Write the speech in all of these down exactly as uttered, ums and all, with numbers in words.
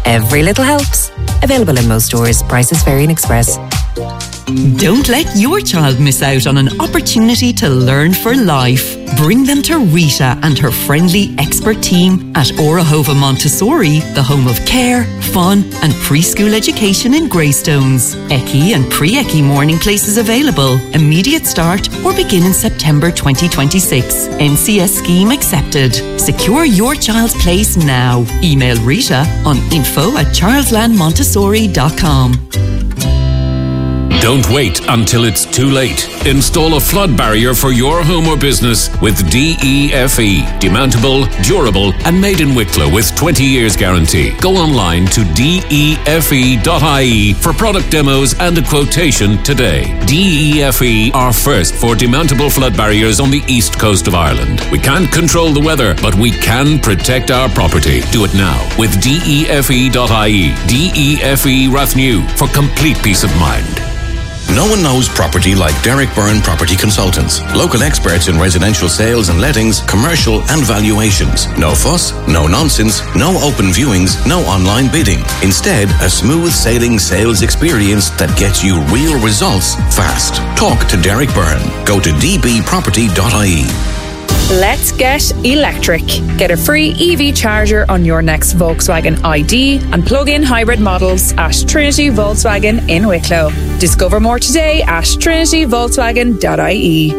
Every little helps. Available in most stores. Prices vary in Express. Don't let your child miss out on an opportunity to learn for life. Bring them to Rita and her friendly expert team at Orahova Montessori, the home of care, fun and preschool education in Greystones. Eccy and pre-Eccy morning places available. Immediate start or begin in September twenty twenty-six. N C S scheme accepted. Secure your child's place now. Email Rita on info at childland montessori dot com. Don't wait until it's too late. Install a flood barrier for your home or business with D E F E. Demountable, durable and made in Wicklow with twenty years guarantee. Go online to D E F E dot I E for product demos and a quotation today. D E F E are first for demountable flood barriers on the east coast of Ireland. We can't control the weather, but we can protect our property. Do it now with D E F E dot I E. D E F E Rathnew for complete peace of mind. No one knows property like Derek Byrne Property Consultants. Local experts in residential sales and lettings, commercial and valuations. No fuss, no nonsense, no open viewings, no online bidding. Instead, a smooth sailing sales experience that gets you real results fast. Talk to Derek Byrne. Go to d b property dot I E. Let's get electric. Get a free E V charger on your next Volkswagen I D and plug-in hybrid models at Trinity Volkswagen in Wicklow. Discover more today at trinity volkswagen dot I E.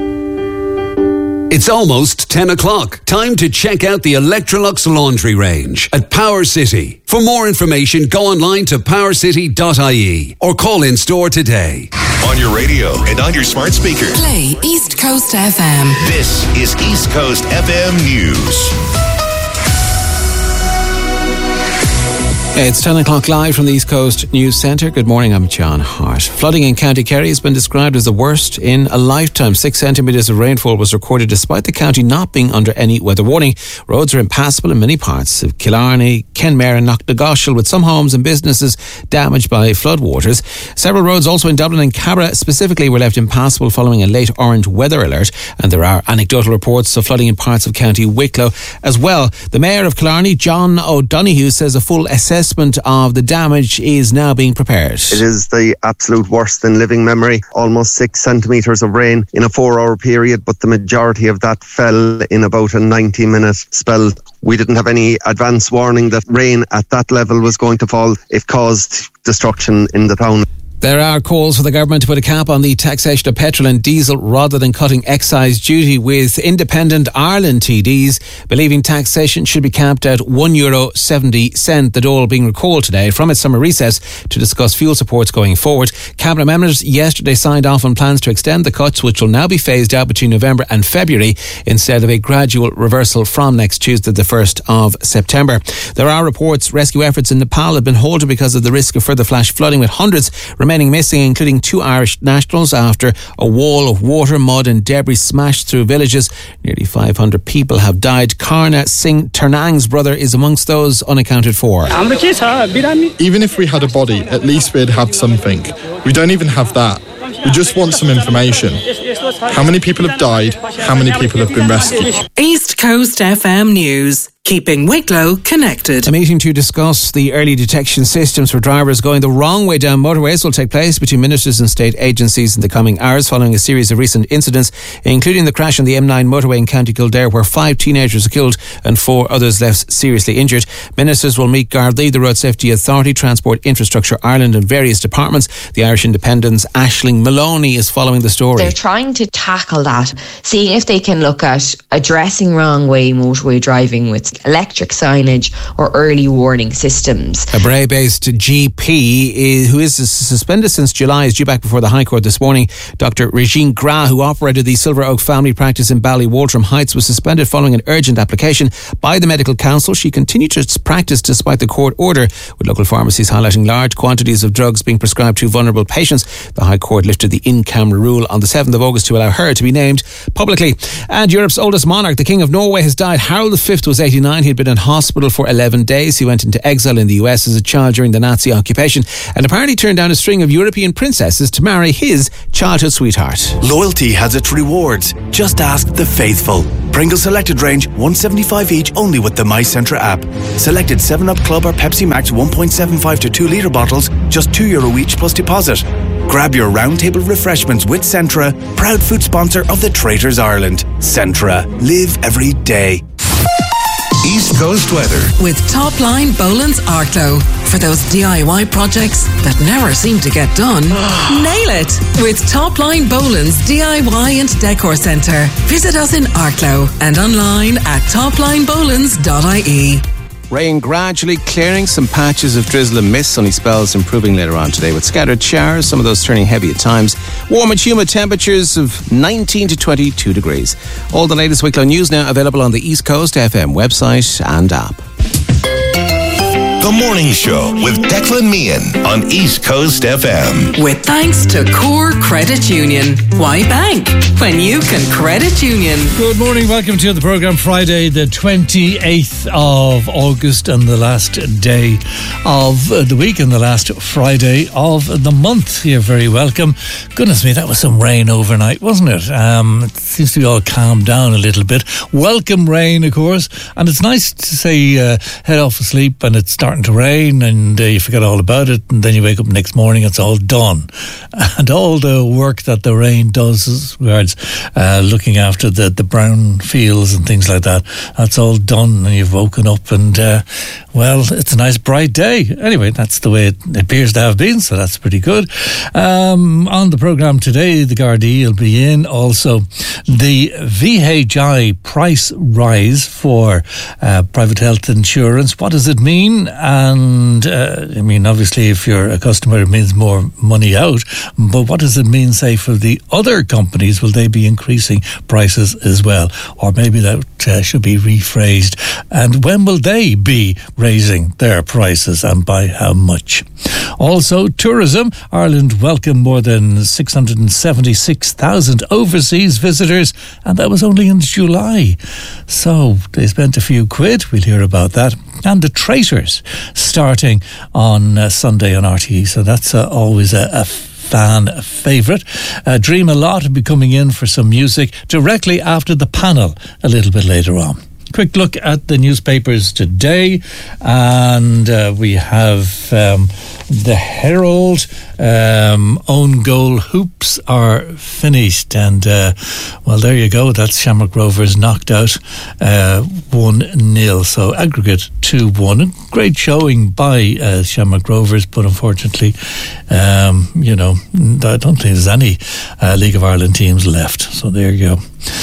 It's almost ten o'clock. Time to check out the Electrolux laundry range at Power City. For more information, go online to power city dot I E or call in store today. On your radio and on your smart speaker. Play East Coast F M. This is East Coast F M News. It's ten o'clock live from the East Coast News Centre. Good morning, I'm John Hart. Flooding in County Kerry has been described as the worst in a lifetime. Six centimetres of rainfall was recorded despite the county not being under any weather warning. Roads are impassable in many parts of Killarney, Kenmare and Knocknagoshel, with some homes and businesses damaged by floodwaters. Several roads also in Dublin and Cabra specifically were left impassable following a late orange weather alert, and there are anecdotal reports of flooding in parts of County Wicklow as well. The Mayor of Killarney, John O'Donoghue, says a full assessment of the damage is now being prepared. It is the absolute worst in living memory. Almost six centimetres of rain in a four hour period, but the majority of that fell in about a ninety minute spell. We didn't have any advance warning that rain at that level was going to fall. It caused destruction in the town. There are calls for the government to put a cap on the taxation of petrol and diesel rather than cutting excise duty, with Independent Ireland T Ds believing taxation should be capped at one euro seventy. The Dáil being recalled today from its summer recess to discuss fuel supports going forward. Cabinet members yesterday signed off on plans to extend the cuts, which will now be phased out between November and February instead of a gradual reversal from next Tuesday, the first of September. There are reports rescue efforts in Nepal have been halted because of the risk of further flash flooding, with hundreds remaining missing, including two Irish nationals, after a wall of water, mud and debris smashed through villages. Nearly five hundred people have died. Karna Singh Ternang's brother is amongst those unaccounted for. Even if we had a body, at least we'd have something. We don't even have that. We just want some information. How many people have died? How many people have been rescued? East Coast F M News. Keeping Wicklow connected. A meeting to discuss the early detection systems for drivers going the wrong way down motorways will take place between ministers and state agencies in the coming hours, following a series of recent incidents, including the crash on the M nine motorway in County Kildare, where five teenagers were killed and four others left seriously injured. Ministers will meet Gardaí, the Road Safety Authority, Transport Infrastructure Ireland and various departments. The Irish Independent's Aisling Maloney is following the story. They're trying to tackle that, seeing if they can look at addressing wrong way motorway driving with electric signage or early warning systems. A Bray-based G P who is suspended since July is due back before the High Court this morning. Doctor Regine Gra, who operated the Silver Oak family practice in Ballywaltram Heights, was suspended following an urgent application by the Medical Council. She continued to practice despite the court order, with local pharmacies highlighting large quantities of drugs being prescribed to vulnerable patients. The High Court lifted the in-camera rule on the seventh of August to allow her to be named publicly. And Europe's oldest monarch, the King of Norway, has died. Harald the Fifth was eighty-nine nine, he'd been in hospital for eleven days. He went into exile in the U S as a child during the Nazi occupation and apparently turned down a string of European princesses to marry his childhood sweetheart. Loyalty has its rewards. Just ask the faithful. Pringles Selected Range, one seventy-five each, only with the My Centra app. Selected seven up Club or Pepsi Max one point seven five to two litre bottles, just two euro each plus deposit. Grab your roundtable refreshments with Centra, proud food sponsor of the Traitors Ireland. Centra. Live every day. East Coast weather. With Topline Boland's Arklow. For those D I Y projects that never seem to get done, nail it with Topline Boland's D I Y and Decor Centre. Visit us in Arklow and online at topline bolands dot I E. Rain gradually clearing, some patches of drizzle and mist, sunny spells improving later on today with scattered showers, some of those turning heavy at times. Warm and humid temperatures of nineteen to twenty-two degrees. All the latest Wicklow news now available on the East Coast F M website and app. The Morning Show with Declan Meehan on East Coast F M. With thanks to Core Credit Union. Why bank when you can credit union? Good morning, welcome to the programme. Friday the twenty-eighth of August and the last day of the week and the last Friday of the month. You're very welcome. Goodness me, that was some rain overnight, wasn't it? Um, it seems to be all calmed down a little bit. Welcome rain, of course, and it's nice to say uh, head off to sleep and it's starting to rain and uh, you forget all about it, and then you wake up next morning, it's all done. And all the work that the rain does as regards uh, looking after the, the brown fields and things like that, that's all done, and you've woken up and uh, well, it's a nice bright day. Anyway, that's the way it appears to have been, so that's pretty good. Um, on the programme today, the Gardaí will be in. Also, the V H I price rise for uh, private health insurance. What does it mean? And uh, I mean, obviously, if you're a customer, it means more money out. But what does it mean, say, for the other companies? Will they be increasing prices as well? Or maybe that uh, should be rephrased. And when will they be raising their prices and by how much? Also, tourism. Ireland welcomed more than six hundred seventy-six thousand overseas visitors, and that was only in July. So they spent a few quid. We'll hear about that. And the Traitors starting on uh, Sunday on R T E. So that's uh, always a, a fan favourite. Uh, Dream a Lot will be coming in for some music directly after the panel a little bit later on. Quick look at the newspapers today, and uh, we have um, the Herald. Um, own goal hoops are finished, and uh, well, there you go. That's Shamrock Rovers knocked out uh, one nil, so aggregate two one. Great showing by uh, Shamrock Rovers, but unfortunately, um, you know, I don't think there's any uh, League of Ireland teams left. So there you go.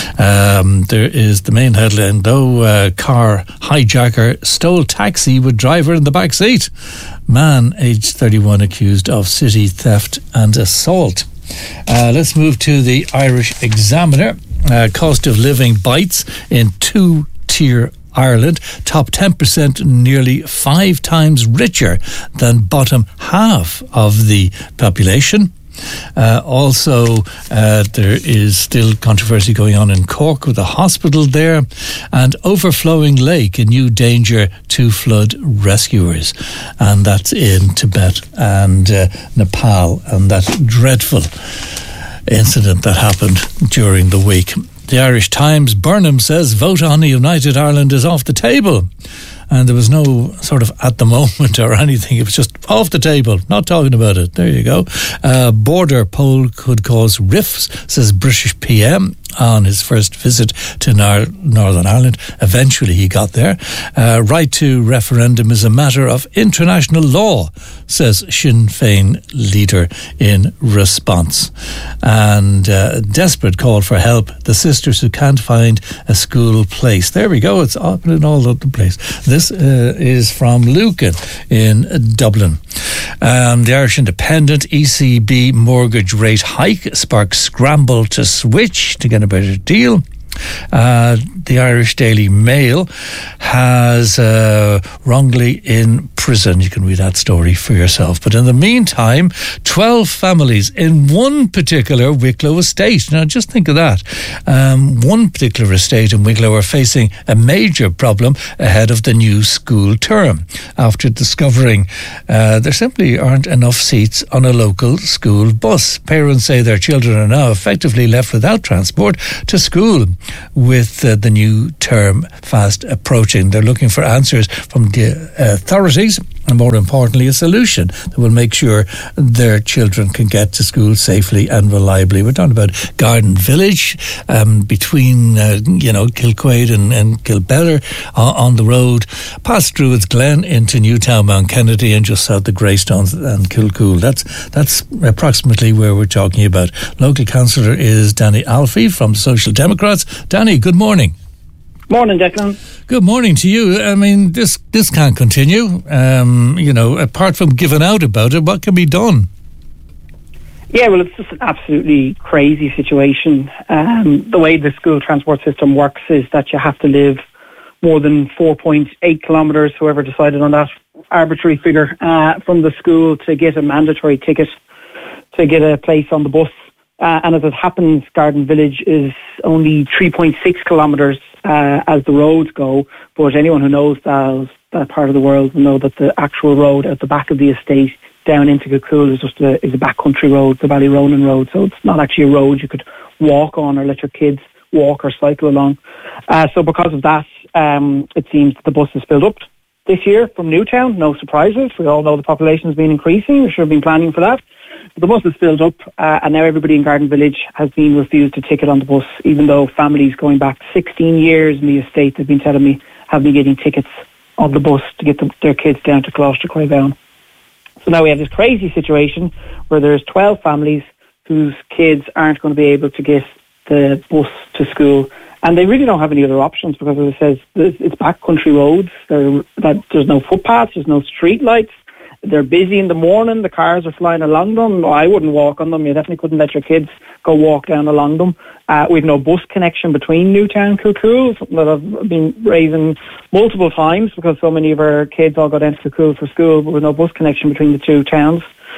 Um, there is the main headline though. Uh, car hijacker stole taxi with driver in the back seat. Man aged thirty-one accused of city theft and assault. Uh, let's move to the Irish Examiner. Uh, cost of living bites in two-tier Ireland. Top ten percent nearly five times richer than bottom half of the population. Uh, also, uh, there is still controversy going on in Cork with the hospital there, and overflowing lake, a new danger to flood rescuers, and that's in Tibet and uh, Nepal, and that dreadful incident that happened during the week. The Irish Times, Burnham says vote on a United Ireland is off the table. And there was no sort of at the moment or anything. It was just off the table, not talking about it. There you go. Uh, border poll could cause rifts, says British P M on his first visit to Nor- Northern Ireland. Eventually he got there. Uh, right to referendum is a matter of international law, says Sinn Féin leader in response. And uh, desperate call for help, the sisters who can't find a school place. There we go, it's happening all over the place. This uh, is from Lucan in Dublin. Um, the Irish Independent, E C B mortgage rate hike sparks scramble to switch to get a better deal. Uh, the Irish Daily Mail has uh, wrongly in prison. You can read that story for yourself. But in the meantime, twelve families in one particular Wicklow estate. Now, just think of that. Um, one particular estate in Wicklow are facing a major problem ahead of the new school term after discovering uh, there simply aren't enough seats on a local school bus. Parents say their children are now effectively left without transport to school with uh, the new term fast approaching. They're looking for answers from the authorities and, more importantly, a solution that will make sure their children can get to school safely and reliably. We're talking about Garden Village um, between uh, you know Kilquade and, and Kilbeller uh, on the road past Druids Glen into Newtown, Mount Kennedy, and just south of Greystones and Kilcool. That's that's approximately where we're talking about. Local councillor is Danny Alfie from the Social Democrats. Danny, good morning. Morning, Declan. Good morning to you. I mean, this this can't continue. Um, you know, apart from giving out about it, what can be done? Yeah, well, it's just an absolutely crazy situation. Um, the way the school transport system works is that you have to live more than four point eight kilometres, whoever decided on that arbitrary figure, uh, from the school to get a mandatory ticket to get a place on the bus. Uh, and as it happens, Garden Village is only three point six kilometres uh, as the roads go. But anyone who knows that, that part of the world will know that the actual road at the back of the estate down into Kilcool is just a, is a backcountry road, the Ballyronan road. So it's not actually a road you could walk on or let your kids walk or cycle along. Uh, so because of that, um, it seems that the bus is filled up this year from Newtown. No surprises. We all know the population has been increasing. We should have been planning for that. The bus is filled up, uh, and now everybody in Garden Village has been refused a ticket on the bus, even though families going back sixteen years in the estate have been telling me have been getting tickets on the bus to get them, their kids down to Gloucester Cloydown. So now we have this crazy situation where there's twelve families whose kids aren't going to be able to get the bus to school, and they really don't have any other options because, as it says, it's backcountry roads. There, that, there's no footpaths, there's no street lights. They're busy in the morning. The cars are flying along them. I wouldn't walk on them. You definitely couldn't let your kids go walk down along them. Uh, we've no bus connection between Newtown and Kilcool, something that I've been raising multiple times because so many of our kids all go down to Kilcool for school, but with no bus connection between the two towns.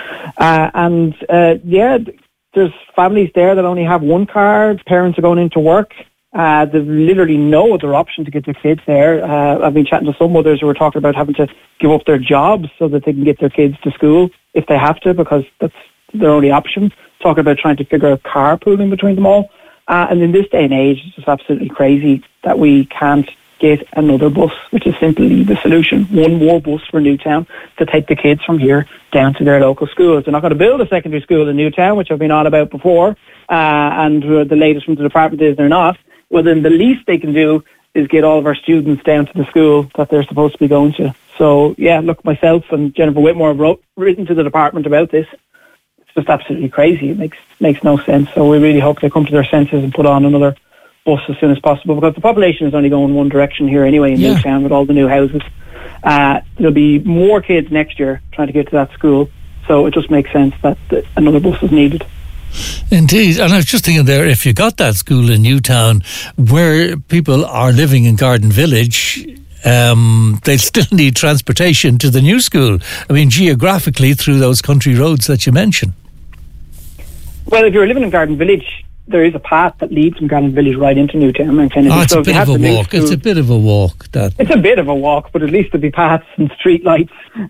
Uh, and, uh, yeah, there's families there that only have one car. Parents are going into work. Uh, there's literally no other option to get their kids there. Uh, I've been chatting to some mothers who are talking about having to give up their jobs so that they can get their kids to school if they have to, because that's their only option. Talking about trying to figure out carpooling between them all. Uh, and in this day and age, it's just absolutely crazy that we can't get another bus, which is simply the solution. One more bus for Newtown to take the kids from here down to their local schools. They're not going to build a secondary school in Newtown, which I've been on about before, uh, and the latest from the department is they're not. Well, then the least they can do is get all of our students down to the school that they're supposed to be going to. So, yeah, look, myself and Jennifer Whitmore have wrote, written to the department about this. It's just absolutely crazy. It makes makes no sense. So we really hope they come to their senses and put on another bus as soon as possible, because the population is only going one direction here anyway in yeah. Newtown with all the new houses. Uh, there'll be more kids next year trying to get to that school. So it just makes sense that, that another bus is needed. Indeed, and I was just thinking there, if you got that school in Newtown where people are living in Garden Village, um, they'll still need transportation to the new school. I mean, geographically through those country roads that you mentioned. Well, if you're living in Garden Village, there is a path that leads from Garden Village right into Newtown and Kennedy. Oh, it's so a bit of a walk. School, it's a bit of a walk. That It's a bit of a walk, but at least there'll be paths and street lights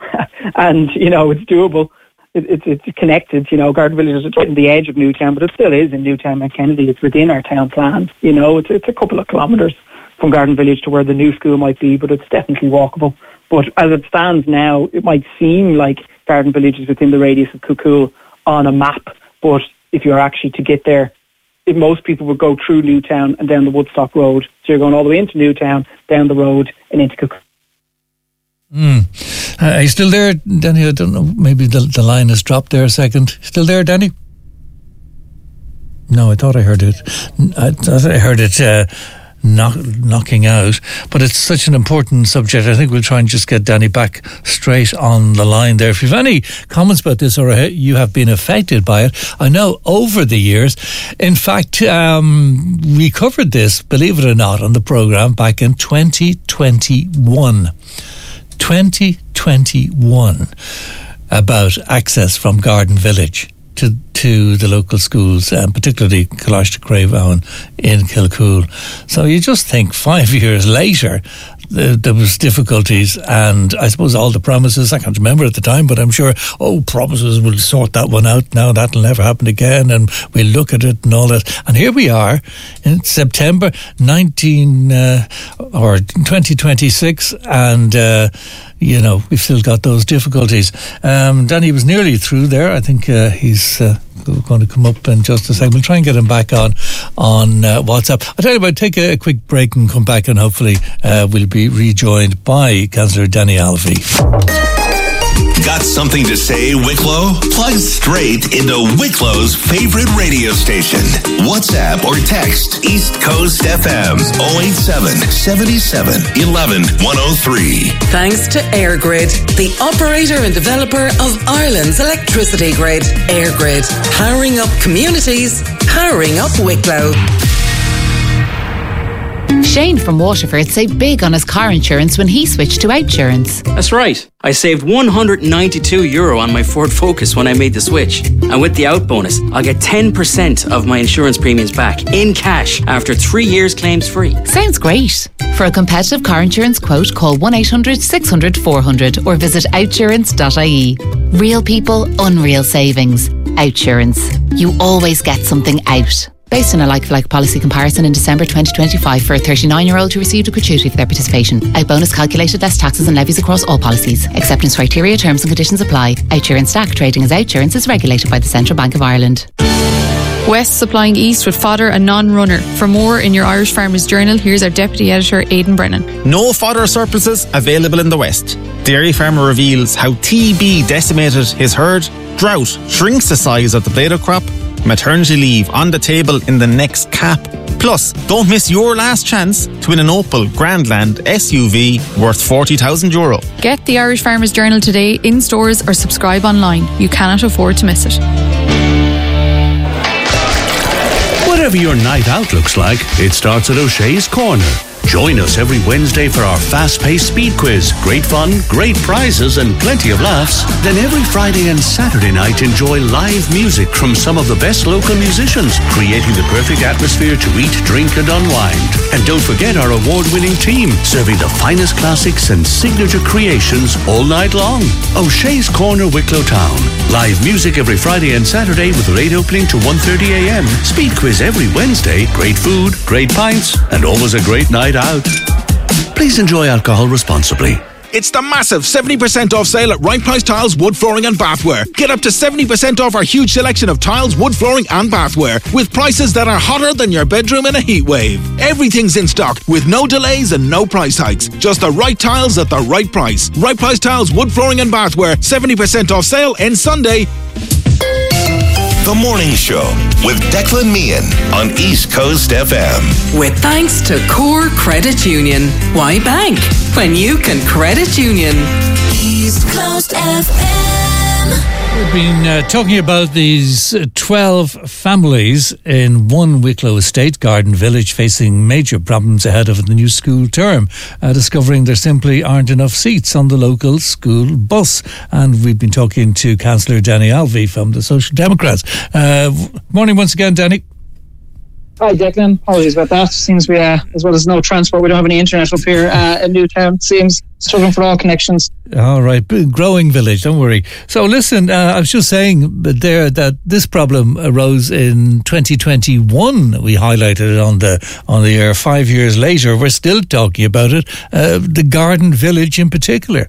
and, you know, it's doable. It, it, it's connected, you know. Garden Village is right on the edge of Newtown, but it still is in Newtown and Kennedy. It's within our town plan, you know. It's, it's a couple of kilometres from Garden Village to where the new school might be, but it's definitely walkable. But as it stands now, it might seem like Garden Village is within the radius of Kilcool on a map, but if you're actually to get there, if most people would go through Newtown and down the Woodstock Road. So you're going all the way into Newtown, down the road and into Kilcool. Mm. Uh, are you still there, Danny? I don't know. Maybe the the line has dropped there a second. Still there, Danny? No, I thought I heard it. I thought I heard it uh, knock, knocking out. But it's such an important subject. I think we'll try and just get Danny back straight on the line there. If you've any comments about this or you have been affected by it, I know over the years, in fact, um, we covered this, believe it or not, on the programme back in twenty twenty-one. twenty twenty-one, about access from Garden Village to to the local schools, and particularly Coláiste Craighowan in Kilcoole. So you just think five years later, the, there was difficulties, and I suppose all the promises, I can't remember at the time, but I'm sure, oh, promises will sort that one out now, that'll never happen again, and we'll look at it and all that. And here we are in September nineteen uh, or twenty twenty-six, and uh, you know, we've still got those difficulties. Um, Danny was nearly through there. I think uh, he's uh, going to come up in just a second. We'll try and get him back on on uh, WhatsApp. I'll tell you what, take a, a quick break and come back, and hopefully uh, we'll be rejoined by Councillor Danny Alvey. Got something to say, Wicklow? Plug straight into Wicklow's favorite radio station. WhatsApp or text East Coast F M oh eight seven, seven seven, one one, one oh three. Thanks to EirGrid, the operator and developer of Ireland's electricity grid. EirGrid, powering up communities, powering up Wicklow. Shane from Waterford saved big on his car insurance when he switched to Outsurance. That's right. I saved one hundred ninety-two euro on my Ford Focus when I made the switch. And with the out bonus, I'll get ten percent of my insurance premiums back in cash after three years claims free. Sounds great. For a competitive car insurance quote, call one eight hundred, six hundred, four hundred or visit outsurance dot I E. Real people, unreal savings. Outsurance. You always get something out. Based on a like-for-like policy comparison in December twenty twenty-five for a thirty-nine-year-old who received a gratuity for their participation. Out bonus calculated less taxes and levies across all policies. Acceptance criteria, terms and conditions apply. Outsurance Stack trading as Outsurance is regulated by the Central Bank of Ireland. West supplying East with fodder and non-runner. For more in your Irish Farmers Journal, here's our Deputy Editor, Aidan Brennan. No fodder surpluses available in the West. Dairy Farmer reveals how T B decimated his herd, drought shrinks the size of the bladder crop, maternity leave on the table in the next cap. Plus, don't miss your last chance to win an Opel Grandland S U V worth forty thousand euro. Get the Irish Farmers Journal today in stores or subscribe online. You cannot afford to miss it. Whatever your night out looks like, it starts at O'Shea's Corner. Join us every Wednesday for our fast-paced speed quiz. Great fun, great prizes and plenty of laughs. Then every Friday and Saturday night enjoy live music from some of the best local musicians, creating the perfect atmosphere to eat, drink and unwind. And don't forget our award-winning team, serving the finest classics and signature creations all night long. O'Shea's Corner, Wicklow Town. Live music every Friday and Saturday with late opening to one thirty a m. Speed quiz every Wednesday. Great food, great pints and always a great night out. Please enjoy alcohol responsibly. It's the massive seventy percent off sale at Right Price Tiles, Wood Flooring and Bathware. Get up to seventy percent off our huge selection of tiles, wood flooring and bathware with prices that are hotter than your bedroom in a heat wave. Everything's in stock with no delays and no price hikes. Just the right tiles at the right price. Right Price Tiles, Wood Flooring and Bathware. seventy percent off sale ends Sunday. The Morning Show with Declan Meehan on East Coast F M. With thanks to Core Credit Union. Why bank when you can credit union? East Coast F M. We've been uh, talking about these twelve families in one Wicklow estate, Garden Village, facing major problems ahead of the new school term, uh, discovering there simply aren't enough seats on the local school bus. And we've been talking to Councillor Danny Alvey from the Social Democrats. Uh, morning once again, Danny. Hi, Declan. Apologies about that. Seems we, uh, as well as no transport, we don't have any internet up here uh, in Newtown. Seems struggling for all connections. All right, growing village, don't worry. So listen, uh, I was just saying there that this problem arose in twenty twenty-one. We highlighted it on the on the air. Five years later, we're still talking about it. Uh, the Garden Village in particular.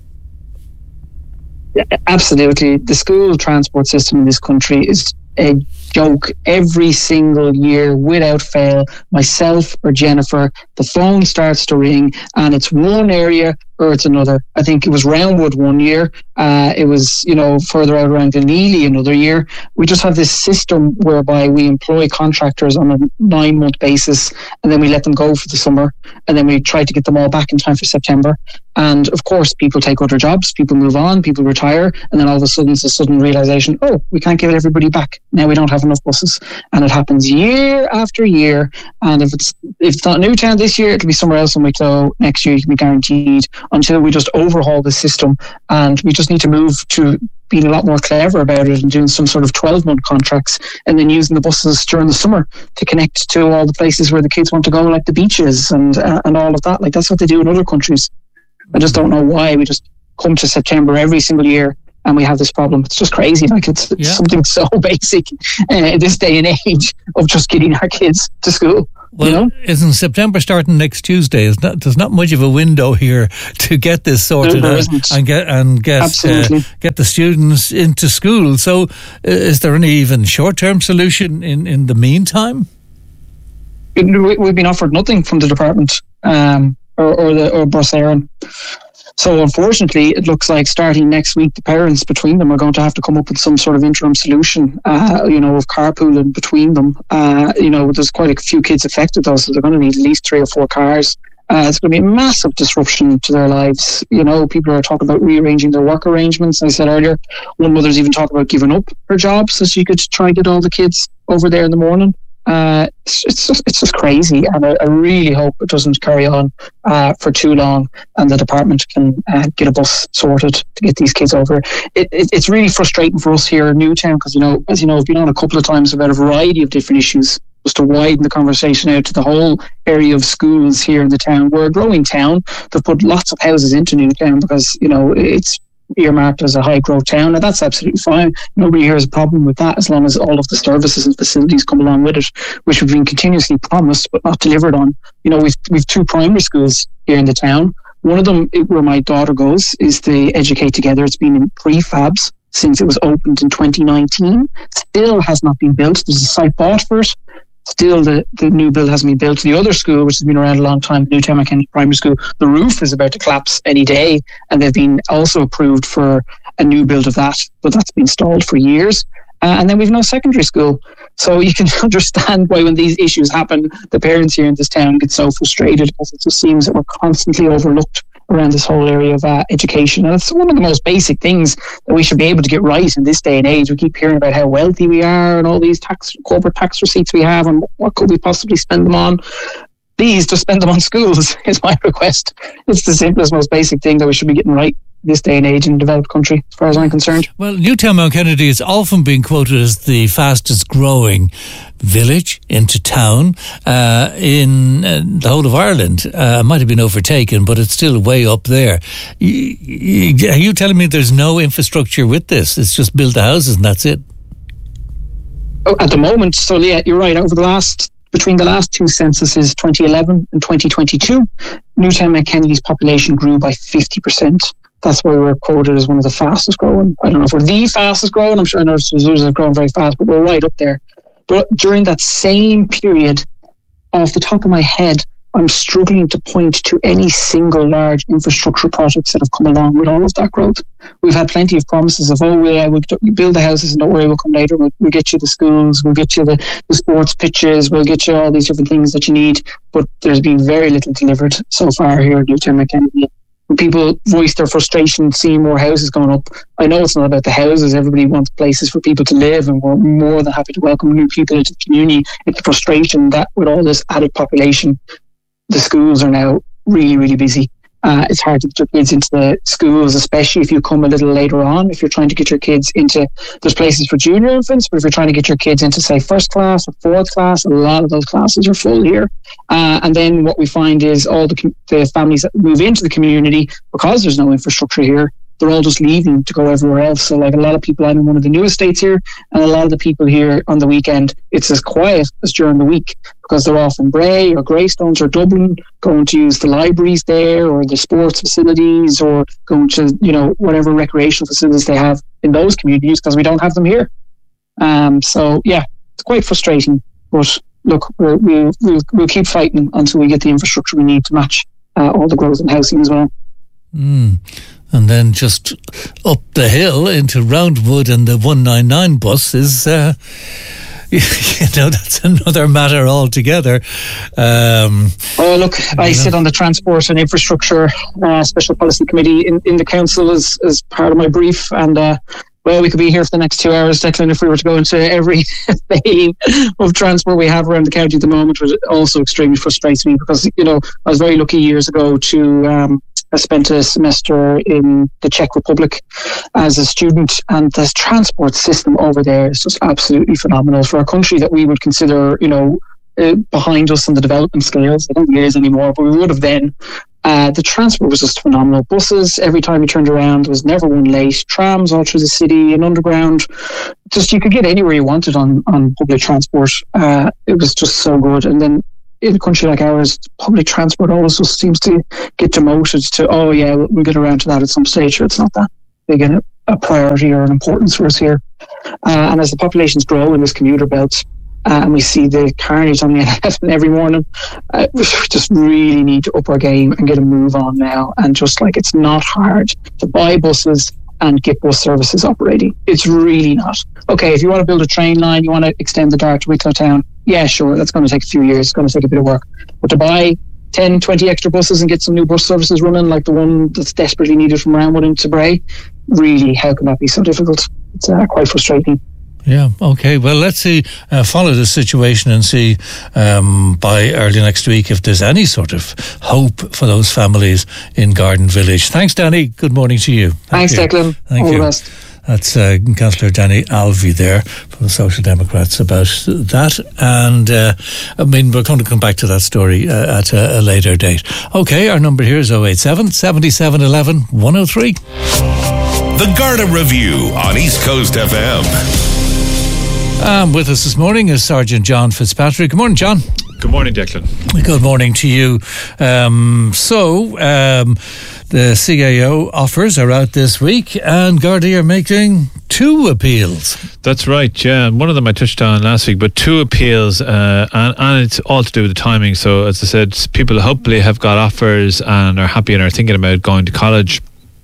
Yeah, absolutely. The school transport system in this country is a joke. Every single year, without fail, myself or Jennifer, the phone starts to ring and it's one area or it's another. I think it was Roundwood one year. Uh, it was, you know, further out around Glenealy another year. We just have this system whereby we employ contractors on a nine month basis, and then we let them go for the summer, and then we try to get them all back in time for September. And of course, people take other jobs, people move on, people retire, and then all of a sudden it's a sudden realization, oh, we can't get everybody back. Now we don't have enough buses. And it happens year after year. And if it's if it's not Newtown this year, it'll be somewhere else in Wicklow next year, you can be guaranteed, until we just overhaul the system. And we just need to move to being a lot more clever about it and doing some sort of twelve month contracts, and then using the buses during the summer to connect to all the places where the kids want to go, like the beaches and uh, and all of that. Like, that's what they do in other countries. I just don't know why we just come to September every single year and we have this problem. It's just crazy. Like, it's, it's Yeah. something so basic uh, in this day and age of just getting our kids to school. Well, you know? isn't September starting next Tuesday? Is not, there's not much of a window here to get this sorted No, there out isn't. and get and get uh, Absolutely. get the students into school. So, uh, is there any even short-term solution in, in the meantime? It- we- We've been offered nothing from the department um, or, or the or Bus Éireann. So unfortunately, it looks like starting next week, the parents between them are going to have to come up with some sort of interim solution, uh, you know, of carpooling between them. Uh, you know, there's quite a few kids affected though, so they're going to need at least three or four cars. Uh, it's going to be a massive disruption to their lives. You know, people are talking about rearranging their work arrangements. I said earlier, one mother's even talking about giving up her job so she could try and get all the kids over there in the morning. Uh, it's, it's just it's just crazy, and I, I really hope it doesn't carry on uh, for too long, and the department can uh, get a bus sorted to get these kids over. It, it, it's really frustrating for us here in Newtown because, you know, as you know, I've been on a couple of times about a variety of different issues, just to widen the conversation out to the whole area of schools here in the town. We're a growing town. They've put lots of houses into Newtown because, you know, it's earmarked as a high growth town, and that's absolutely fine. Nobody here has a problem with that as long as all of the services and facilities come along with it, which have been continuously promised but not delivered on. You know, we've we've two primary schools here in the town. One of them, where my daughter goes, is the Educate Together. It's been in prefabs since it was opened in twenty nineteen. Still has not been built. There's a site bought for it. Still, the, the new build hasn't been built. The other school, which has been around a long time, Newtown McKenna Primary School, the roof is about to collapse any day, and they've been also approved for a new build of that, but that's been stalled for years. Uh, and then we've no secondary school. So you can understand why when these issues happen, the parents here in this town get so frustrated, because it just seems that we're constantly overlooked around this whole area of uh, education. And it's one of the most basic things that we should be able to get right in this day and age. We keep hearing about how wealthy we are and all these tax corporate tax receipts we have, and what could we possibly spend them on. Please just spend them on schools is my request. It's the simplest, most basic thing that we should be getting right this day and age in a developed country, as far as I'm concerned. Well, Newtown Mount Kennedy is often being quoted as the fastest growing village into town uh, in uh, the whole of Ireland. Uh, might have been overtaken, but it's still way up there. Y- y- Are you telling me there's no infrastructure with this? It's just build the houses and that's it? Oh, at the moment, so yeah, you're right. Over the last, between the last two censuses, twenty eleven and twenty twenty-two, Newtown Mount Kennedy's population grew by fifty percent. That's why we're quoted as one of the fastest growing. I don't know if we're the fastest growing. I'm sure others have grown very fast, but we're right up there. But during that same period, off the top of my head, I'm struggling to point to any single large infrastructure projects that have come along with all of that growth. We've had plenty of promises of, oh, yeah, we'll build the houses and don't worry, we'll come later. We'll, we'll get you the schools, we'll get you the, the sports pitches, we'll get you all these different things that you need. But there's been very little delivered so far here at Newtown McKenna. When people voice their frustration seeing more houses going up, I know it's not about the houses. Everybody wants places for people to live, and we're more than happy to welcome new people into the community. It's the frustration that with all this added population, the schools are now really, really busy. Uh, it's hard to get your kids into the schools, especially if you come a little later on. If you're trying to get your kids into, there's places for junior infants, but if you're trying to get your kids into, say, first class or fourth class, a lot of those classes are full here. Uh, and then what we find is all the, the families that move into the community, because there's no infrastructure here, they're all just leaving to go everywhere else. So like a lot of people, I'm in one of the new estates here, and a lot of the people here on the weekend, it's as quiet as during the week, because they're off in Bray or Greystones or Dublin, going to use the libraries there or the sports facilities, or going to, you know, whatever recreational facilities they have in those communities, because we don't have them here. Um, so yeah, it's quite frustrating, but look, we're, we'll, we'll, we'll keep fighting until we get the infrastructure we need to match uh, all the growth in housing as well. Mm. And then just up the hill into Roundwood and the one ninety-nine bus is, uh, you know, that's another matter altogether. Um, oh, look, I sit on the Transport and Infrastructure uh, Special Policy Committee in, in the Council as, as part of my brief. And, uh, well, we could be here for the next two hours, Declan, if we were to go into every failing of transport we have around the county at the moment, which also extremely frustrates me because, you know, I was very lucky years ago to... Um, I spent a semester in the Czech Republic as a student, and the transport system over there is just absolutely phenomenal for a country that we would consider, you know, uh, behind us on the development scales. I don't think it is anymore, but we would have then. Uh, the transport was just phenomenal. Buses, every time you turned around, there was never one late. Trams all through the city and underground. Just you could get anywhere you wanted on, on public transport. Uh, it was just so good. And then in a country like ours, public transport always just seems to get demoted to, oh yeah, we'll get around to that at some stage. It's not that big a, a priority or an importance for us here. Uh, and as the populations grow in this commuter belt, uh, and we see the carnage on the N eleven every morning, uh, we just really need to up our game and get a move on now. And just like, it's not hard to buy buses and get bus services operating. It's really not. Okay, if you want to build a train line, you want to extend the Dart to Wicklow Town, yeah, sure, that's going to take a few years. It's going to take a bit of work. But to buy ten, twenty extra buses and get some new bus services running, like the one that's desperately needed from Roundwood into Bray, really, how can that be so difficult? It's uh, quite frustrating. Yeah, okay. Well, let's see, uh, follow the situation and see um, by early next week if there's any sort of hope for those families in Garden Village. Thanks, Danny. Good morning to you. Thank Thanks, you. Declan. Thank All you. the best. That's uh, Councillor Danny Alvey there from the Social Democrats about that. And, uh, I mean, we're going to come back to that story uh, at a, a later date. Okay, our number here is oh eight seven, seven seven one one, one oh three. The Garda Review on East Coast F M. Um, with us this morning is Sergeant John Fitzpatrick. Good morning, John. Good morning, Declan. Good morning to you. Um, so, um, the C A O offers are out this week, and Gardaí are making two appeals. That's right, yeah. One of them I touched on last week, but two appeals, uh, and, and it's all to do with the timing. So, as I said, people hopefully have got offers and are happy and are thinking about going to college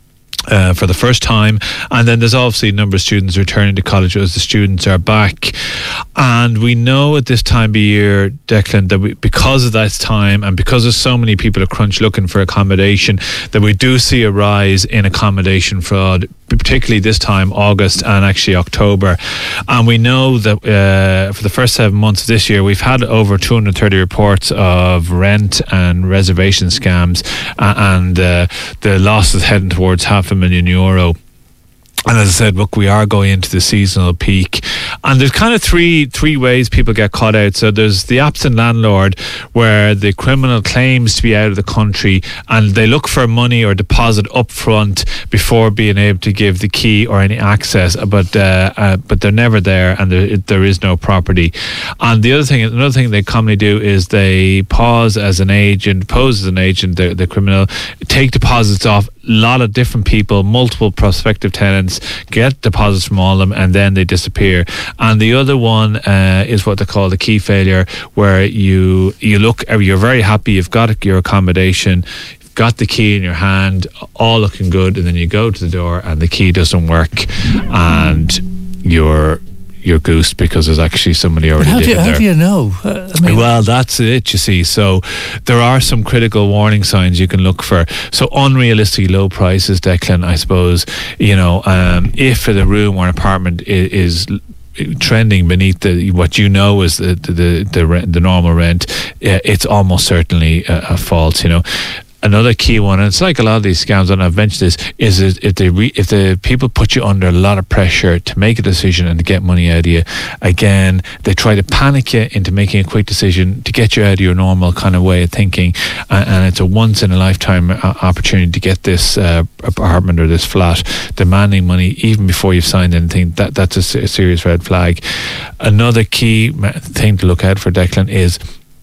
Uh, for the first time, and then there's obviously a number of students returning to college as the students are back. And we know at this time of year, Declan, that we, because of that time and because there's so many people at Crunch looking for accommodation, that we do see a rise in accommodation fraud, particularly this time, August and actually October. And we know that uh, for the first seven months of this year, we've had over two hundred thirty reports of rent and reservation scams, uh, and uh, the losses heading towards half a million euro. And as I said, look, we are going into the seasonal peak, and there's kind of three three ways people get caught out. So there's the absent landlord, where the criminal claims to be out of the country, and they look for money or deposit up front before being able to give the key or any access, but uh, uh, but they're never there, and there, there is no property. And the other thing, another thing they commonly do is they pause as an agent, pose as an agent, the, the criminal, take deposits off a lot of different people, multiple prospective tenants, get deposits from all of them, and then they disappear. And the other one uh, is what they call the key failure, where you you look, you're very happy, you've got your accommodation, you've got the key in your hand, all looking good, and then you go to the door and the key doesn't work, and you're you're goosed because there's actually somebody already how living do you, there. How do you know? Uh, I mean, well, that's it, you see. So there are some critical warning signs you can look for. So unrealistically low prices, Declan, I suppose, you know, um, if the room or apartment is, is trending beneath the what you know is the the the, the, rent, the normal rent, it's almost certainly a, a fault, you know. Another key one, and it's like a lot of these scams, and I've mentioned this, is if they re, if the people put you under a lot of pressure to make a decision and to get money out of you, again, they try to panic you into making a quick decision to get you out of your normal kind of way of thinking, and, and it's a once in a lifetime opportunity to get this uh, apartment or this flat, demanding money even before you've signed anything. That that's a, a serious red flag. Another key thing to look out for, Declan, is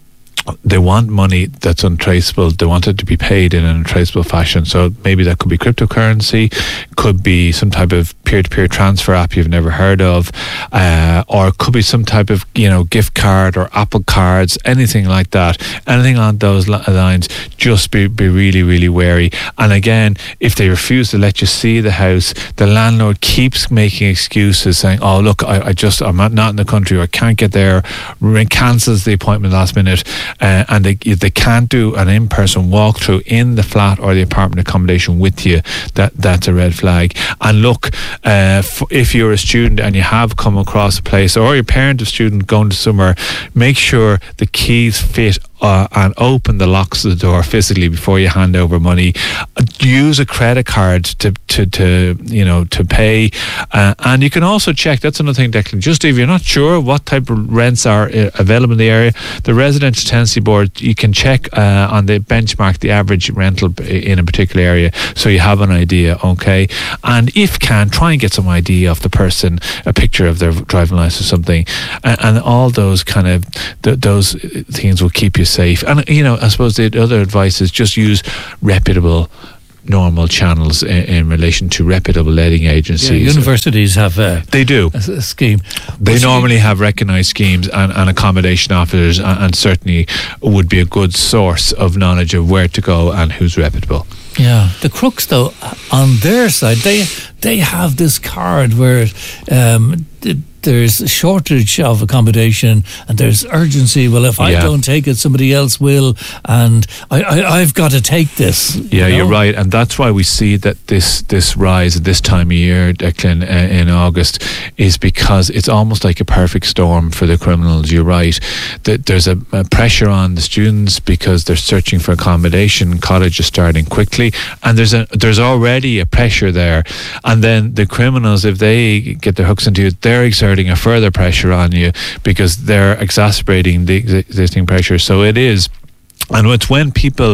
they want money that's untraceable. They want it to be paid in an untraceable fashion. So maybe that could be cryptocurrency, could be some type of peer-to-peer transfer app you've never heard of, uh, or it could be some type of, you know, gift card or Apple cards, anything like that. Anything on those lines, just be, be really, really wary. And again, if they refuse to let you see the house, the landlord keeps making excuses, saying, oh, look, I, I just, I'm not, not in the country, or I can't get there, cancels the appointment last minute. Uh, and they they can't do an in-person walkthrough in the flat or the apartment accommodation with you. That that's a red flag. And look, uh, f- if you're a student and you have come across a place, or you're a parent of a student going to somewhere, make sure the keys fit Uh, and open the locks of the door physically before you hand over money. Use a credit card to, to, to you know, to pay. Uh, and you can also check, that's another thing, Declan, just if you're not sure what type of rents are uh, available in the area, the Residential Tenancy Board, you can check uh, on the benchmark the average rental in a particular area, so you have an idea, okay? And if can, try and get some I D off the person, a picture of their driving license or something, and, and all those kind of, th- those things will keep you safe. And, you know, I suppose the other advice is just use reputable, normal channels in, in relation to reputable letting agencies. Yeah, universities have a, they do. a, a scheme. They But normally have recognised schemes and, and accommodation officers, and, and certainly would be a good source of knowledge of where to go and who's reputable. Yeah, the crooks though, on their side, they they have this card where um, th- there's a shortage of accommodation and there's urgency. Well, if I Yeah. don't take it, somebody else will, and I, I, I've got to take this. you Yeah, know? you're right, and that's why we see that this this rise at this time of year, Declan, uh, in August, is because it's almost like a perfect storm for the criminals. You're right, that there's a, a pressure on the students because they're searching for accommodation. College is starting quickly, and there's a there's already a pressure there, and then the criminals, if they get their hooks into you, they're exerting a further pressure on you because they're exacerbating the ex- existing pressure. So it is. And it's when people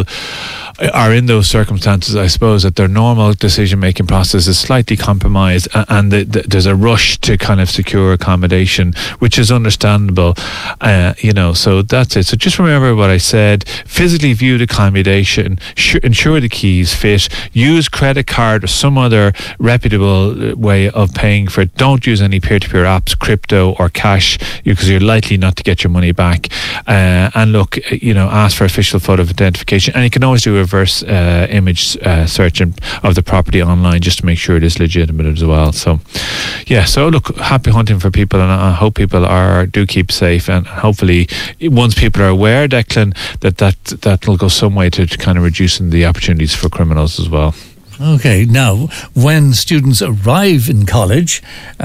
are in those circumstances, I suppose, that their normal decision-making process is slightly compromised, and, and the, the, there's a rush to kind of secure accommodation, which is understandable, uh, you know, so that's it. So just remember what I said, physically view the accommodation, sh- ensure the keys fit, use credit card or some other reputable way of paying for it. Don't use any peer-to-peer apps, crypto or cash, because you're likely not to get your money back. Uh, and look, you know, ask for official photo of identification, and you can always do a reverse uh, image uh, search of the property online just to make sure it is legitimate as well. So yeah, so look, happy hunting for people, and I hope people are do keep safe, and hopefully once people are aware, Declan, that that that will go some way to kind of reducing the opportunities for criminals as well. Okay, now, when students arrive in college,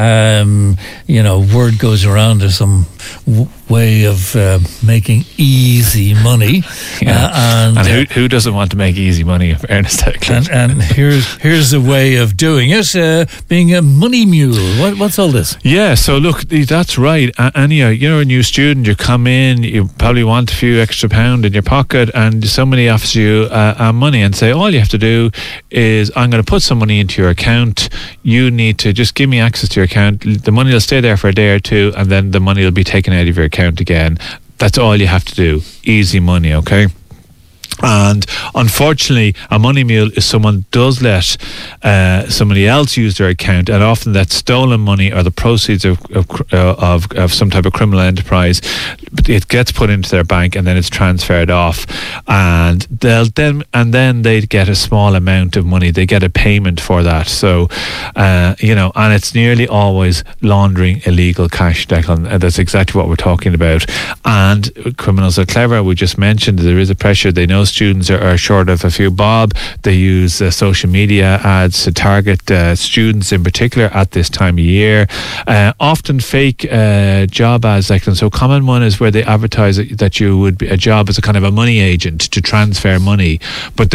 um, you know, word goes around there's some w- way of uh, making easy money. Yeah. Uh, and and uh, who, who doesn't want to make easy money, in fairness, Declan? And, and here's here's a way of doing it, uh, being a money mule. What, what's all this? Yeah, so look, that's right. Uh, and yeah, you're a new student, you come in, you probably want a few extra pound in your pocket, and somebody offers you uh, uh, money and say, all you have to do is, I'm going to put some money into your account. You need to just give me access to your account. The money will stay there for a day or two, and then the money will be taken out of your account again. That's all you have to do. Easy money, okay? And unfortunately, a money mule is someone does let uh, somebody else use their account, and often that's stolen money or the proceeds of of, uh, of of some type of criminal enterprise. It gets put into their bank and then it's transferred off, and they'll then and then they get a small amount of money. They get a payment for that. So, uh, you know, and it's nearly always laundering illegal cash, Declan. And that's exactly what we're talking about. And criminals are clever. We just mentioned there is a pressure. They know students are, are short of a few bob. They use uh, social media ads to target uh, students in particular at this time of year. Uh, often fake uh, job ads, like, and so common one is where they advertise that you would be a job as a kind of a money agent to transfer money, but they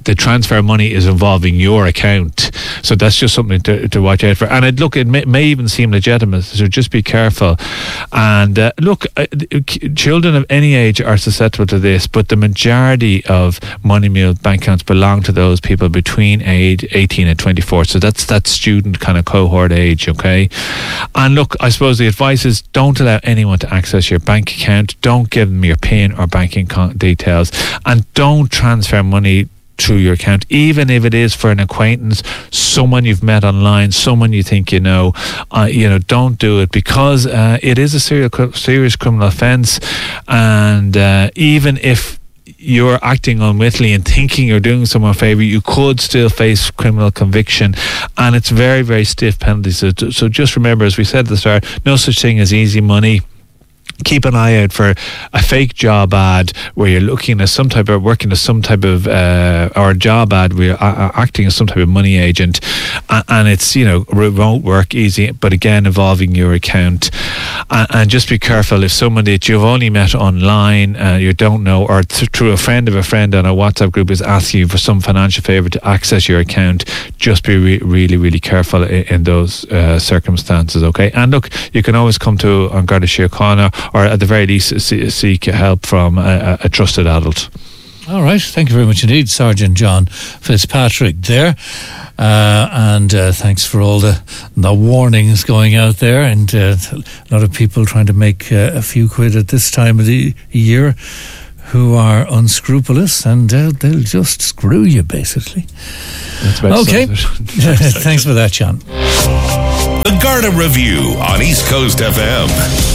the transfer of money is involving your account. So that's just something to, to watch out for. And it, look, it may, may even seem legitimate, so just be careful. And uh, look, uh, children of any age are susceptible to this, but the majority of money mule bank accounts belong to those people between age eighteen and twenty-four. So that's that student kind of cohort age, okay? And look, I suppose the advice is don't allow anyone to access your bank account. Don't give them your PIN or banking con- details. And don't transfer money through your account, even if it is for an acquaintance, someone you've met online, someone you think you know. Uh, you know, don't do it, because uh, it is a serious, serious criminal offence, and uh, even if you're acting unwittingly and thinking you're doing someone a favour, you could still face criminal conviction, and it's very, very stiff penalties. So, so just remember, as we said at the start, no such thing as easy money. Keep an eye out for a fake job ad where you're looking at some type of working as some type of uh, or a job ad where you're uh, acting as some type of money agent, and, and it's, you know, remote work, easy, but again involving your account. And, and just be careful if someone that you've only met online, uh, you don't know, or th- through a friend of a friend on a WhatsApp group is asking you for some financial favour to access your account. Just be re- really, really careful in, in those uh, circumstances, okay? And look, you can always come to An Garda Síochána, or at the very least seek help from a, a trusted adult. All right, thank you very much indeed, Sergeant John Fitzpatrick there. Uh, and uh, thanks for all the, the warnings going out there, and uh, a lot of people trying to make uh, a few quid at this time of the year who are unscrupulous, and uh, they'll just screw you, basically. That's about okay, thanks for that, John. The Garda Review on East Coast F M.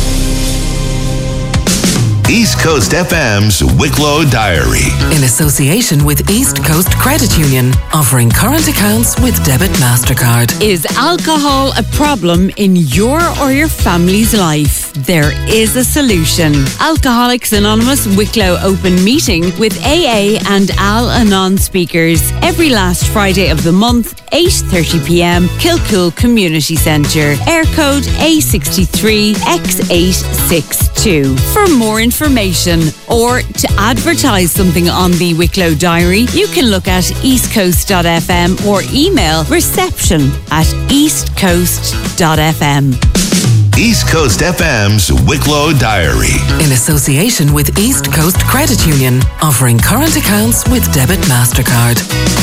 East Coast F M's Wicklow Diary. In association with East Coast Credit Union, offering current accounts with debit MasterCard. Is alcohol a problem in your or your family's life? There is a solution. Alcoholics Anonymous Wicklow open meeting with A A and Al-Anon speakers every last Friday of the month, eight thirty p.m, Kilcool Community Centre. Air code A sixty-three X eight six two. For more information or to advertise something on the Wicklow Diary, you can look at eastcoast dot f m or email reception at eastcoast dot f m. East Coast F M's Wicklow Diary. In association with East Coast Credit Union, offering current accounts with debit MasterCard.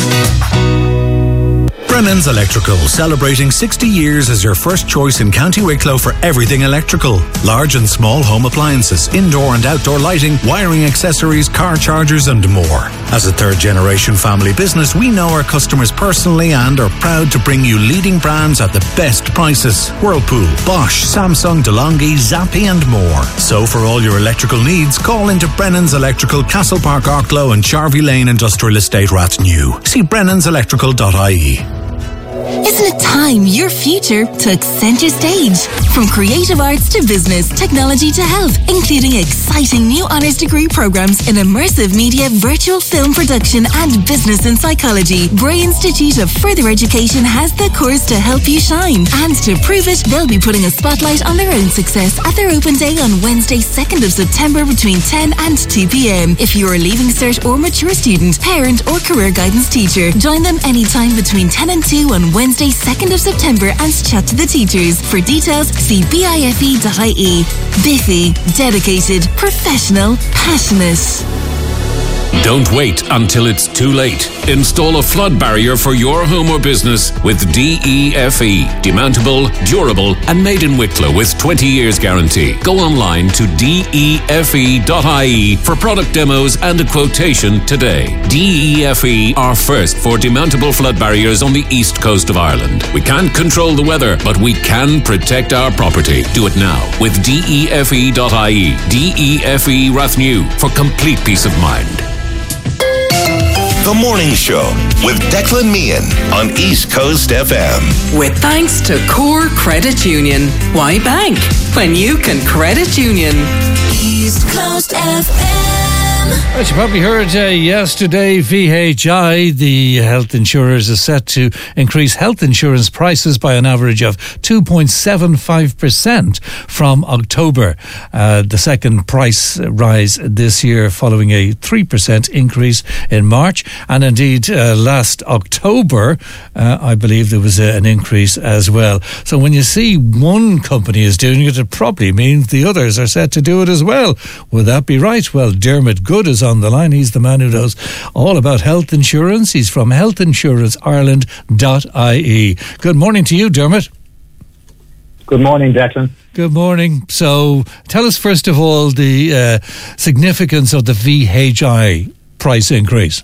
Brennan's Electrical, celebrating sixty years as your first choice in County Wicklow for everything electrical. Large and small home appliances, indoor and outdoor lighting, wiring accessories, car chargers and more. As a third generation family business, we know our customers personally and are proud to bring you leading brands at the best prices. Whirlpool, Bosch, Samsung, DeLonghi, Zappi and more. So for all your electrical needs, call into Brennan's Electrical, Castle Park, Arklow and Charvey Lane Industrial Estate, Rathnew. See brennans electrical dot I E. Isn't it time your future took center stage? From creative arts to business, technology to health, including exciting new honours degree programs in immersive media, virtual film production and business and psychology, Bray Institute of Further Education has the course to help you shine. And to prove it, they'll be putting a spotlight on their own success at their open day on Wednesday, second of September between ten and two p.m. If you're a leaving cert or mature student, parent or career guidance teacher, join them anytime between ten and two on Wednesday, second of September and chat to the teachers. For details, see bife dot I E. Biffy, dedicated, professional, passionate. Don't wait until it's too late. Install a flood barrier for your home or business with D E F E. Demountable, durable, and made in Wicklow with twenty years guarantee. Go online to D E F E dot I E for product demos and a quotation today. D E F E are first for demountable flood barriers on the east coast of Ireland. We can't control the weather, but we can protect our property. Do it now with D E F E dot I E. D E F E Rathnew for complete peace of mind. The Morning Show with Declan Meehan on East Coast F M. With thanks to Core Credit Union. Why bank when you can credit union? East Coast F M. As you probably heard uh, yesterday, V H I, the health insurers, is set to increase health insurance prices by an average of two point seven five percent from October. Uh, the second price rise this year following a three percent increase in March. And indeed, uh, last October, uh, I believe there was a, an increase as well. So when you see one company is doing it, it probably means the others are set to do it as well. Would that be right? Well, Dermot Good is on the line. He's the man who knows all about health insurance. He's from health insurance ireland dot I E. Good morning to you, Dermot. Good morning, Declan. Good morning. So tell us first of all the uh, significance of the V H I price increase.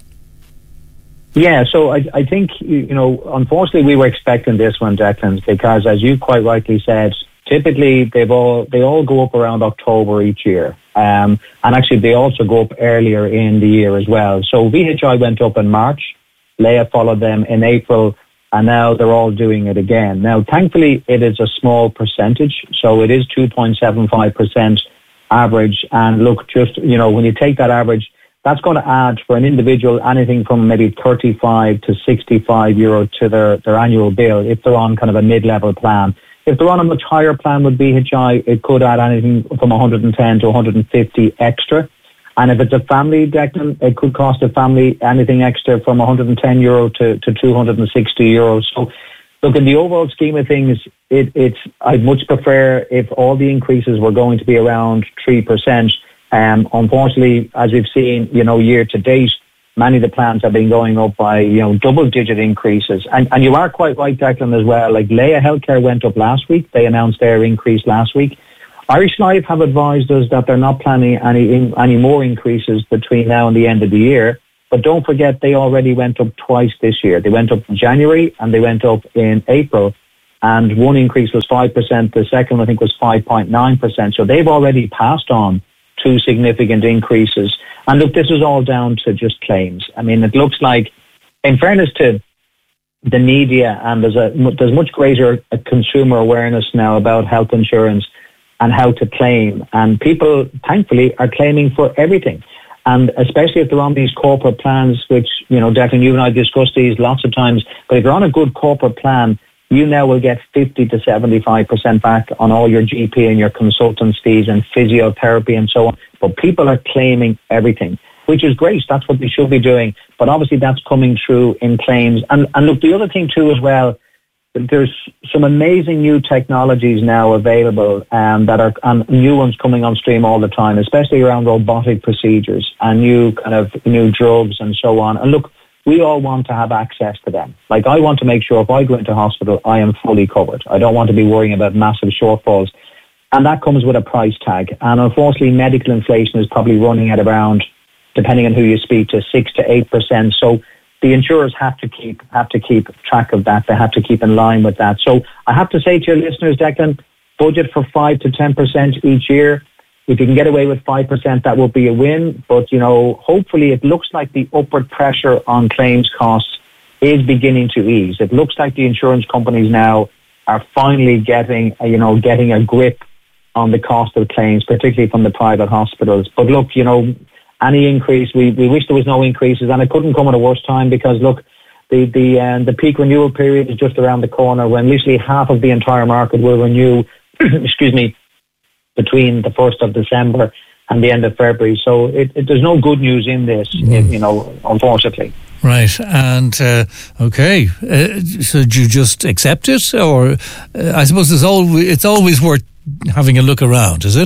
Yeah, so I, I think, you know, unfortunately we were expecting this one, Declan, because as you quite rightly said, typically they've all they all go up around October each year. Um, and actually they also go up earlier in the year as well. So V H I went up in March, Leia followed them in April, and now they're all doing it again. Now, thankfully, it is a small percentage, so it is two point seven five percent average. And look, just, you know, when you take that average, that's going to add for an individual anything from maybe thirty-five to sixty-five euro to their, their annual bill if they're on kind of a mid-level plan. If they're on a much higher plan with V H I, it could add anything from one hundred ten to one hundred fifty extra. And if it's a family, Declan, it could cost a family anything extra from one hundred ten euro to, to two hundred sixty euros. So, look, in the overall scheme of things, it, it's I'd much prefer if all the increases were going to be around three percent. Um, unfortunately, as we've seen, you know, year to date, many of the plans have been going up by, you know, double-digit increases. And, and you are quite right, Declan, as well. Like, Leia Healthcare went up last week. They announced their increase last week. Irish Life have advised us that they're not planning any in, any more increases between now and the end of the year. But don't forget, they already went up twice this year. They went up in January and they went up in April. And one increase was five percent. The second, I think, was five point nine percent. So they've already passed on two significant increases. And look, this is all down to just claims. I mean, it looks like, in fairness to the media, and there's a there's much greater consumer awareness now about health insurance and how to claim. And people, thankfully, are claiming for everything. And especially if they're on these corporate plans, which, you know, Declan, you and I discussed these lots of times, but if you're on a good corporate plan, you now will get fifty to seventy-five percent back on all your G P and your consultants fees and physiotherapy and so on. But people are claiming everything, which is great. That's what they should be doing. But obviously that's coming through in claims. And, and look, the other thing too as well, there's some amazing new technologies now available um, that are and new ones coming on stream all the time, especially around robotic procedures and new kind of new drugs and so on. And look, we all want to have access to them. Like, I want to make sure if I go into hospital, I am fully covered. I don't want to be worrying about massive shortfalls. And that comes with a price tag. And unfortunately, medical inflation is probably running at around, depending on who you speak to, six to eight percent. So the insurers have to keep have to keep track of that. They have to keep in line with that. So I have to say to your listeners, Declan, budget for five to ten percent each year. If you can get away with five percent, that would be a win. But, you know, hopefully it looks like the upward pressure on claims costs is beginning to ease. It looks like the insurance companies now are finally getting, you know, getting a grip on the cost of claims, particularly from the private hospitals. But look, you know, any increase, we, we wish there was no increases, and it couldn't come at a worse time because, look, the the um, the peak renewal period is just around the corner when literally half of the entire market will renew, excuse me, between the first of December and the end of February. So it, it, there's no good news in this, mm. you know, unfortunately. Right, and uh, okay, uh, so do you just accept it, or uh, I suppose it's always it's always worth having a look around, is it?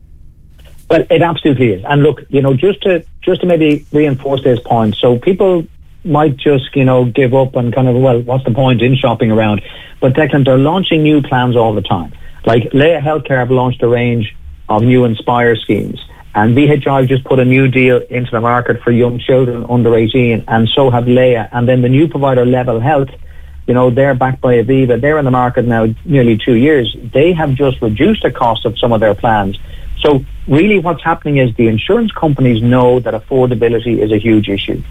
Well, it absolutely is. And look, you know, just to just to maybe reinforce this point, so people might just, you know, give up and kind of, well, what's the point in shopping around? But Declan, they're launching new plans all the time. Like Leia Healthcare have launched a range of new Inspire schemes. And V H I just put a new deal into the market for young children under eighteen, and so have Leia. And then the new provider, Level Health, you know, they're backed by Aviva. They're in the market now nearly two years. They have just reduced the cost of some of their plans. So really what's happening is the insurance companies know that affordability is a huge issue.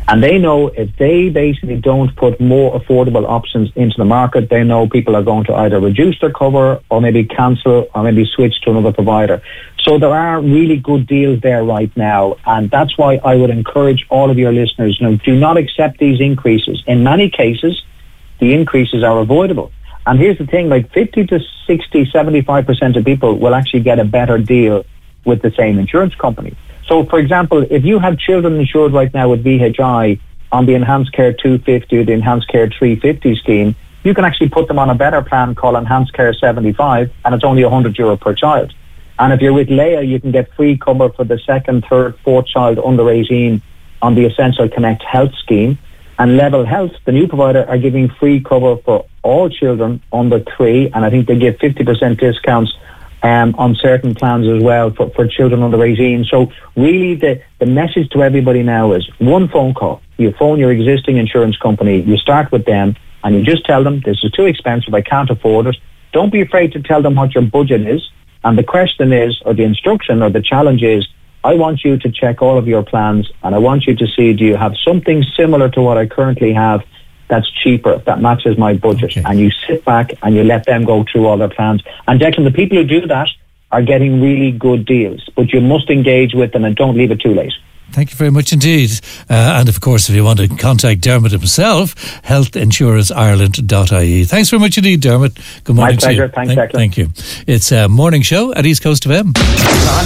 And they know if they basically don't put more affordable options into the market, they know people are going to either reduce their cover or maybe cancel or maybe switch to another provider. So there are really good deals there right now. And that's why I would encourage all of your listeners, you know, do not accept these increases. In many cases, the increases are avoidable. And here's the thing, like fifty to sixty, seventy-five percent of people will actually get a better deal with the same insurance company. So, for example, if you have children insured right now with V H I on the Enhanced Care two fifty or the Enhanced Care three fifty scheme, you can actually put them on a better plan called Enhanced Care seventy-five, and it's only one hundred euro per child. And if you're with Leah, you can get free cover for the second, third, fourth child under eighteen on the Essential Connect Health scheme. And Level Health, the new provider, are giving free cover for all children under three, and I think they give fifty percent discounts um, on certain plans as well for, for children under eighteen. So really the, the message to everybody now is one phone call. You phone your existing insurance company, you start with them, and you just tell them, this is too expensive, I can't afford it. Don't be afraid to tell them what your budget is. And the question is, or the instruction or the challenge is, I want you to check all of your plans, and I want you to see, do you have something similar to what I currently have that's cheaper, that matches my budget? Okay. And you sit back and you let them go through all their plans. And Declan, the people who do that are getting really good deals, but you must engage with them and don't leave it too late. Thank you very much indeed. Uh, and of course, if you want to contact Dermot himself, health insurance ireland dot I E. Thanks very much indeed, Dermot. Good morning. My pleasure. To you. Thanks, thank, Declan. Thank you. It's a morning show at East Coast F M.